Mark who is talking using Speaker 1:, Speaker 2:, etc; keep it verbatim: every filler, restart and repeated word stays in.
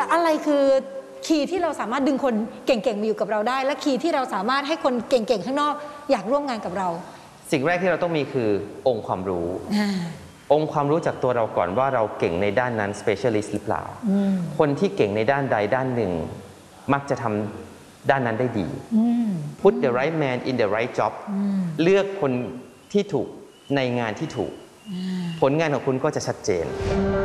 Speaker 1: อะไรคือคีย์ที่เราสามารถดึงคนเก่งๆมาอยู่กับเราได้และคีย์ที่เราสามารถให้คนเก่งๆข้างนอกอยากร่วมงานกับเรา
Speaker 2: สิ่งแรกที่เราต้องมีคือองค์ความรู้องค์ความรู้จากตัวเราก่อนว่าเราเก่งในด้านนั้น specialist หรือเปล่าคนที่เก่งในด้านใดด้านหนึ่งมักจะทำด้านนั้นได้ดี put the right man in the right job เลือกคนที่ถูกในงานที่ถูกผลงานของคุณก็จะชัดเจน